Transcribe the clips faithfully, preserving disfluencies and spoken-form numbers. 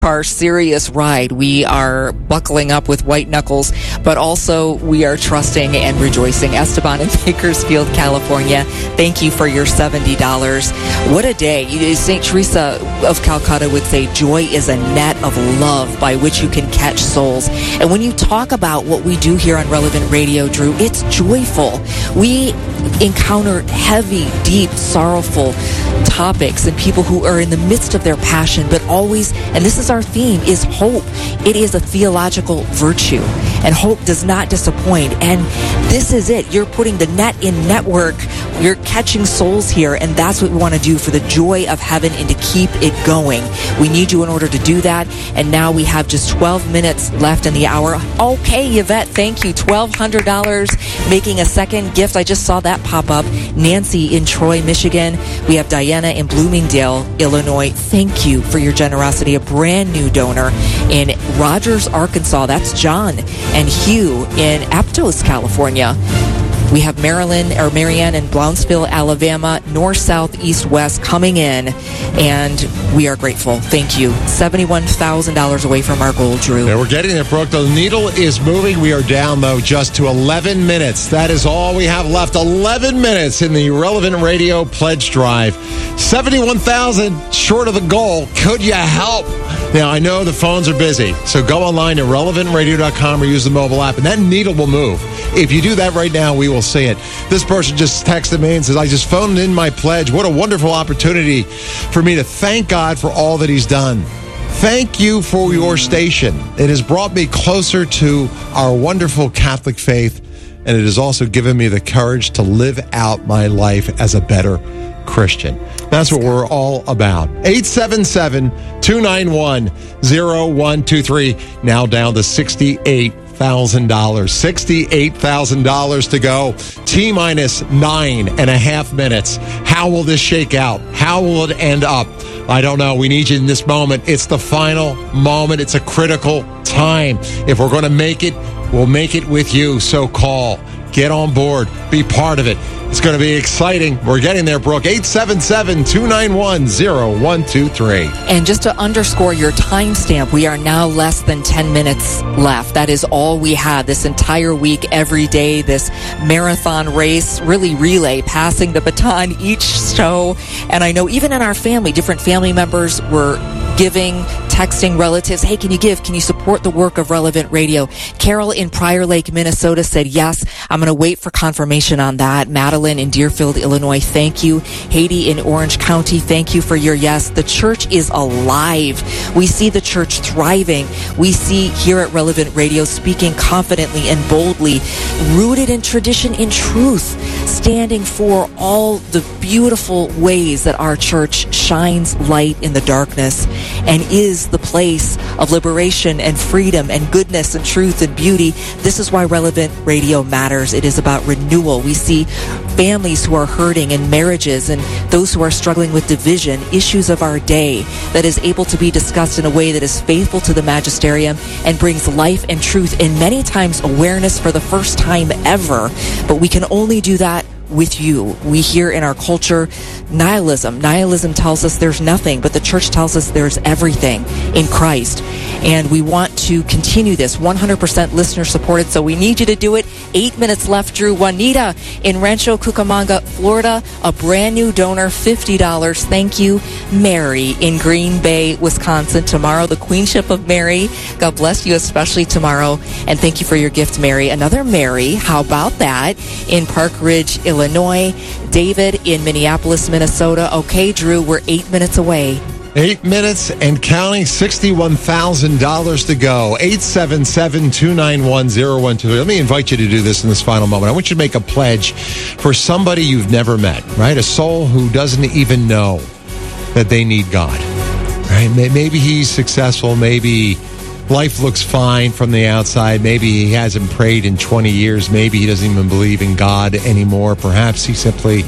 our serious ride. We are buckling up with white knuckles, but also we are trusting and rejoicing. Esteban in Bakersfield, California, thank you for your seventy dollars. What a day. Saint Teresa of Calcutta would say, joy is a net of love by which you can catch souls. And when you talk about what we do here on Relevant Radio, Drew, it's joyful. We encounter heavy, deep, sorrowful topics and people who are in the midst of their passion, but always, and this is our theme, is hope. It is a theological virtue, and hope does not disappoint. And this is it. You're putting the net in network. You're catching souls here, and that's what we want to do for the joy of heaven and to keep it going. We need you in order to do that, and now we have just twelve minutes left in the hour. Okay, Yvette, thank you. twelve hundred dollars, making a second gift. I just saw that pop up. Nancy in Troy, Michigan. We have Diana in Bloomingdale, Illinois. Thank you for your generosity. A brand new donor in Rogers, Arkansas. That's John. And Hugh in Aptos, California. We have Marilyn or Marianne in Brownsville, Alabama, north, south, east, west coming in, and we are grateful. Thank you. seventy-one thousand dollars away from our goal, Drew. Yeah, we're getting there, Brooke. The needle is moving. We are down, though, just to eleven minutes. That is all we have left. eleven minutes in the Relevant Radio Pledge Drive. seventy-one thousand dollars short of the goal. Could you help? Now, I know the phones are busy, so go online to relevant radio dot com or use the mobile app, and that needle will move. If you do that right now, we will see it. This person just texted me and says, I just phoned in my pledge. What a wonderful opportunity for me to thank God for all that he's done. Thank you for your station. It has brought me closer to our wonderful Catholic faith, and it has also given me the courage to live out my life as a better Christian. That's what we're all about. eight seven seven, two nine one, zero one two three. Now down to sixty-eight thousand dollars. sixty-eight thousand dollars to go. T minus nine and a half minutes. How will this shake out? How will it end up? I don't know. We need you in this moment. It's the final moment. It's a critical time. If we're going to make it, we'll make it with you. So call. Get on board. Be part of it. It's going to be exciting. We're getting there, Brooke. eight seven seven, two nine one, zero one two three. And just to underscore your timestamp, we are now less than ten minutes left. That is all we have this entire week, every day, this marathon race, really relay, passing the baton each show. And I know even in our family, different family members were giving, texting relatives, hey, can you give? Can you support the work of Relevant Radio? Carol in Prior Lake, Minnesota said, yes, I'm going to wait for confirmation on that. Madeline in Deerfield, Illinois, thank you. Haiti in Orange County, thank you for your yes. The church is alive. We see the church thriving. We see here at Relevant Radio speaking confidently and boldly, rooted in tradition, in truth, standing for all the beautiful ways that our church shines light in the darkness and is the place of liberation and freedom and goodness and truth and beauty. This is why Relevant Radio matters. It is about renewal. We see families who are hurting and marriages and those who are struggling with division, issues of our day that is able to be discussed in a way that is faithful to the magisterium and brings life and truth and many times awareness for the first time ever. But we can only do that with you. We hear in our culture nihilism. Nihilism tells us there's nothing, but the church tells us there's everything in Christ. And we want to continue this one hundred percent listener supported, so we need you to do it. Eight minutes left, Drew. Juanita in Rancho Cucamonga, Florida, a brand new donor, fifty dollars. Thank you. Mary in Green Bay, Wisconsin. Tomorrow, the Queenship of Mary. God bless you, especially tomorrow. And thank you for your gift, Mary. Another Mary, how about that? In Park Ridge, Illinois. Illinois. David in Minneapolis, Minnesota. Okay, Drew, we're eight minutes away. Eight minutes and counting, sixty-one thousand dollars to go. eight seven seven, two nine one, zero one two three. Let me invite you to do this in this final moment. I want you to make a pledge for somebody you've never met, right? A soul who doesn't even know that they need God, right? Maybe he's successful. Maybe life looks fine from the outside. Maybe he hasn't prayed in twenty years. Maybe he doesn't even believe in God anymore. Perhaps he simply,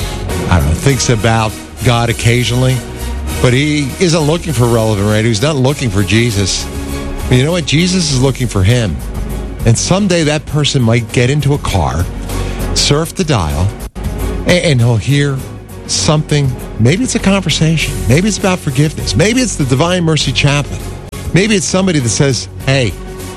I don't know, thinks about God occasionally. But he isn't looking for Relevant Radio. He's not looking for Jesus. But you know what? Jesus is looking for him. And someday that person might get into a car, surf the dial, and he'll hear something. Maybe it's a conversation. Maybe it's about forgiveness. Maybe it's the Divine Mercy Chaplain. Maybe it's somebody that says, hey,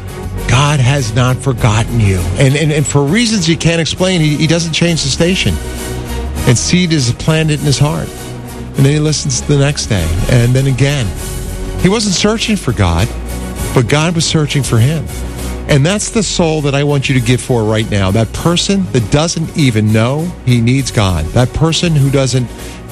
God has not forgotten you. And, and, and for reasons you can't explain, he, he doesn't change the station. And seed is planted in his heart. And then he listens the next day. And then again. He wasn't searching for God, but God was searching for him. And that's the soul that I want you to give for right now. That person that doesn't even know he needs God. That person who doesn't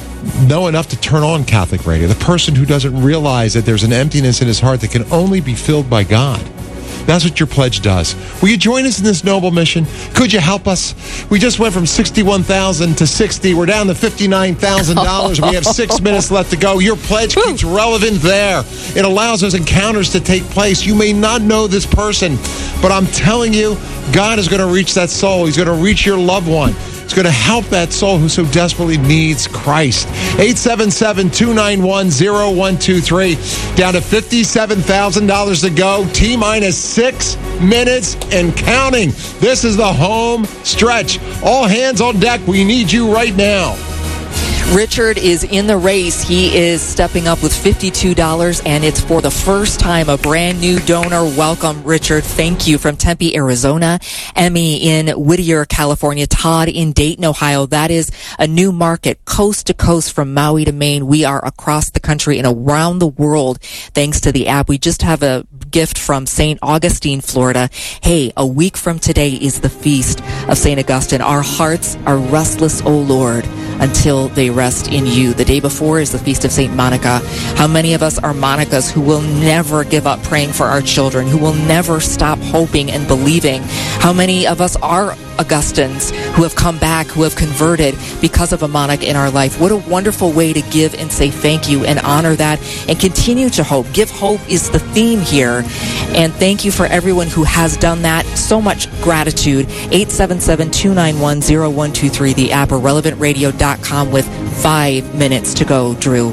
know enough to turn on Catholic radio. The person who doesn't realize that there's an emptiness in his heart that can only be filled by God. That's what your pledge does. Will you join us in this noble mission? Could you help us? We just went from sixty-one thousand dollars to sixty. We're down to fifty-nine thousand dollars. We have six minutes left to go. Your pledge keeps relevant there. It allows those encounters to take place. You may not know this person, but I'm telling you, God is going to reach that soul. He's going to reach your loved one. It's going to help that soul who so desperately needs Christ. eight seven seven, two nine one, zero one two three. Down to fifty-seven thousand dollars to go. T-minus six minutes and counting. This is the home stretch. All hands on deck. We need you right now. Richard is in the race. He is stepping up with fifty-two dollars, and it's for the first time a brand new donor. Welcome, Richard. Thank you. From Tempe, Arizona. Emmy in Whittier, California. Todd in Dayton, Ohio. That is a new market, coast to coast from Maui to Maine. We are across the country and around the world thanks to the app. We just have a gift from Saint Augustine, Florida. Hey, a week from today is the feast of Saint Augustine. Our hearts are restless, O Lord, until they rest in you. The day before is the feast of Saint Monica. How many of us are Monicas who will never give up praying for our children, who will never stop hoping and believing? How many of us are Augustines who have come back, who have converted because of a Monica in our life? What a wonderful way to give and say thank you and honor that and continue to hope. Give hope is the theme here. And thank you for everyone who has done that. So much gratitude. eight seven seven, two nine one, zero one two three, the app, or relevant radio dot com with five minutes to go, Drew.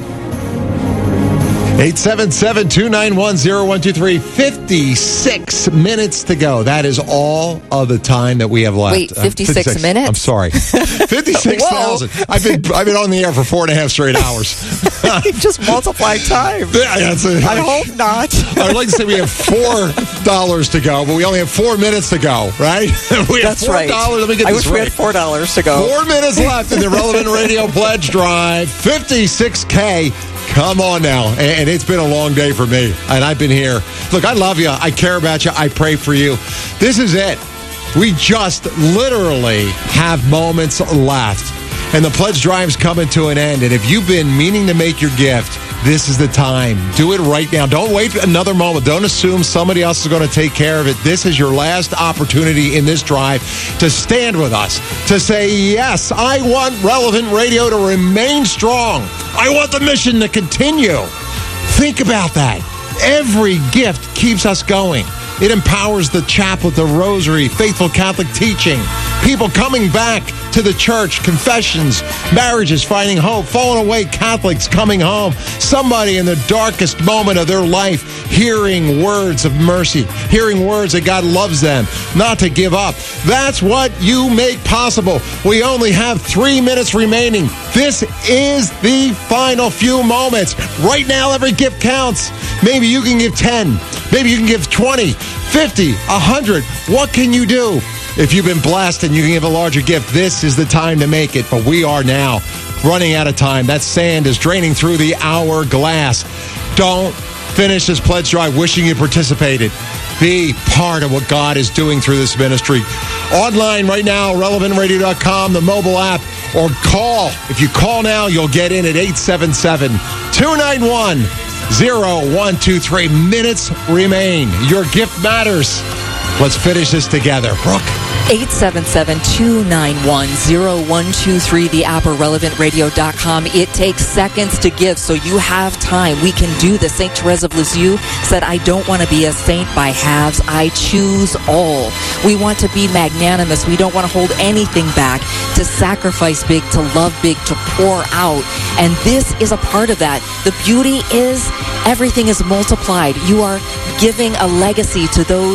eight seven seven, two nine one, zero one two three. fifty-six minutes to go. That is all of the time that we have left. Wait, fifty-six, uh, fifty-six minutes? I'm sorry. fifty-six thousand. I've been I've been on the air for four and a half straight hours. You just multiplied time. Yeah, that's a, I hope not. I'd like to say we have four dollars to go, but we only have four minutes to go, right? We have that's four right. Let me get I this wish right. we had four dollars to go. Four minutes left in the Relevant Radio Pledge Drive. fifty-six K. Come on now. And it's been a long day for me. And I've been here. Look, I love you. I care about you. I pray for you. This is it. We just literally have moments left. And the pledge drive's coming to an end. And if you've been meaning to make your gift, this is the time. Do it right now. Don't wait another moment. Don't assume somebody else is going to take care of it. This is your last opportunity in this drive to stand with us, to say, yes, I want Relevant Radio to remain strong. I want the mission to continue. Think about that. Every gift keeps us going. It empowers the chaplet, the rosary, faithful Catholic teaching, people coming back to the church, confessions, marriages finding hope, fallen away Catholics coming home, somebody in the darkest moment of their life hearing words of mercy, hearing words that God loves them, not to give up. That's what you make possible. We only have three minutes remaining. This is the final few moments. Right now, every gift counts. Maybe you can give ten. Maybe you can give twenty, fifty, one hundred. What can you do? If you've been blessed and you can give a larger gift, this is the time to make it. But we are now running out of time. That sand is draining through the hourglass. Don't finish this pledge drive wishing you participated. Be part of what God is doing through this ministry. Online right now, relevant radio dot com, the mobile app, or call. If you call now, you'll get in at eight seven seven, two nine one, zero one two three. Minutes remain. Your gift matters. Let's finish this together. Brooke. eight seven seven, two nine one, zero one two three, the app, or relevant radio dot com. It takes seconds to give, so you have time. We can do this. Saint Therese of Lisieux said, I don't want to be a saint by halves. I choose all. We want to be magnanimous. We don't want to hold anything back, to sacrifice big, to love big, to pour out. And this is a part of that. The beauty is everything is multiplied. You are giving a legacy to those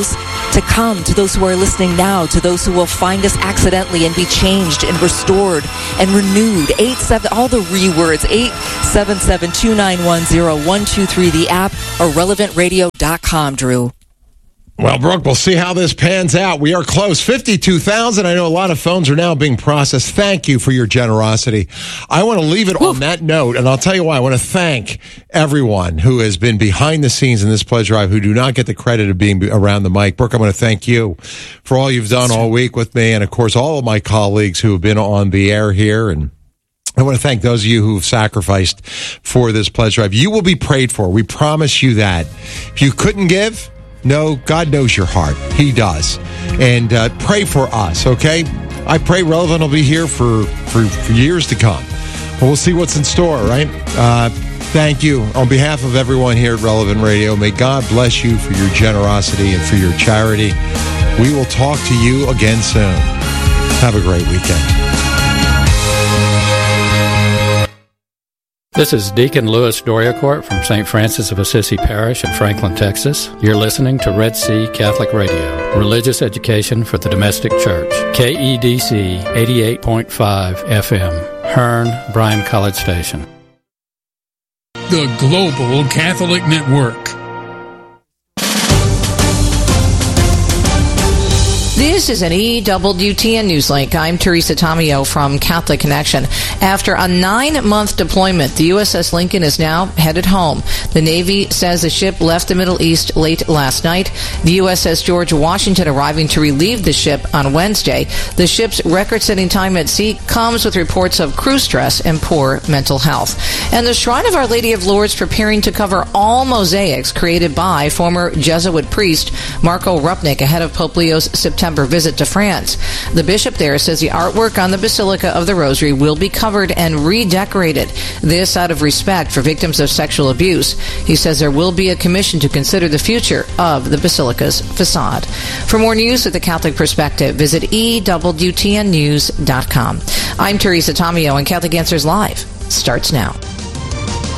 to come, to those who are listening now, to those who will find us accidentally and be changed and restored and renewed. Eight seven, all the re-words, eight seven seven, two nine one, zero one two three, the app, or relevant radio dot com, Drew. Well, Brooke, we'll see how this pans out. We are close. fifty-two thousand. I know a lot of phones are now being processed. Thank you for your generosity. I want to leave it Oof. on that note, and I'll tell you why. I want to thank everyone who has been behind the scenes in this pledge drive who do not get the credit of being around the mic. Brooke, I want to thank you for all you've done all week with me, and, of course, all of my colleagues who have been on the air here. And I want to thank those of you who have sacrificed for this pledge drive. You will be prayed for. We promise you that. If you couldn't give, no, God knows your heart. He does. And uh, pray for us, okay? I pray Relevant will be here for, for, for years to come. But we'll see what's in store, right? Uh, thank you. On behalf of everyone here at Relevant Radio, may God bless you for your generosity and for your charity. We will talk to you again soon. Have a great weekend. This is Deacon Louis Doriacourt from Saint Francis of Assisi Parish in Franklin, Texas. You're listening to Red Sea Catholic Radio, religious education for the domestic church. K E D C eighty-eight point five F M, Hearn, Bryan College Station. The Global Catholic Network. This is an E W T N Newslink. I'm Teresa Tomeo from Catholic Connection. After a nine-month deployment, the U S S Lincoln is now headed home. The Navy says the ship left the Middle East late last night. The U S S George Washington arriving to relieve the ship on Wednesday. The ship's record-setting time at sea comes with reports of crew stress and poor mental health. And the Shrine of Our Lady of Lourdes preparing to cover all mosaics created by former Jesuit priest Marco Rupnik ahead of Pope Leo's September visit to France. The bishop there says the artwork on the Basilica of the Rosary will be covered and redecorated. This out of respect for victims of sexual abuse. He says there will be a commission to consider the future of the Basilica's facade. For more news with the Catholic perspective, visit E W T N news dot com. I'm Teresa Tomeo, and Catholic Answers Live starts now.